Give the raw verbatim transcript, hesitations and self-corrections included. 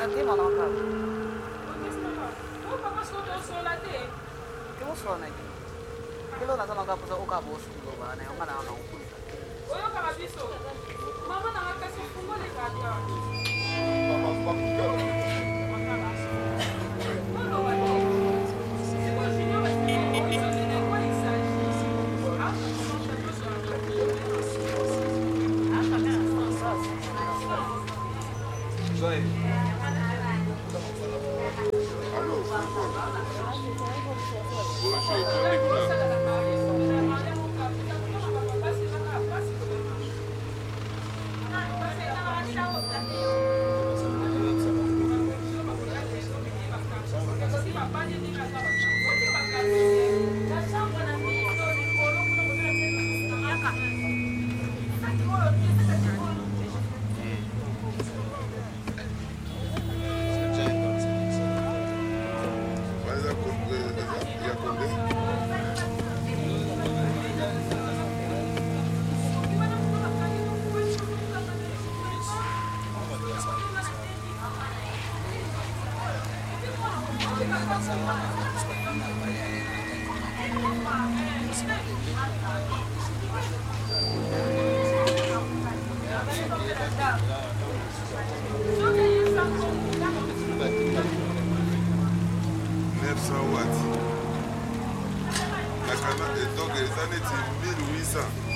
aqui, mano, na casa. Opa, mas quando eu sou lá dentro. Que eu sou, né? Kilo na sana kapo sa ukabo sugo ba na yung kana na ukul. Oyo kama biso. Mama na ngakaso fungo le kata. Mama pakuka. Mama wa ni. Siko jinyo ba ni o yo ni kwa isaji. Ah, ah, tá Joy. Alô. Bonjour, neuf cents watts. La canne, donc les années mille huit cents.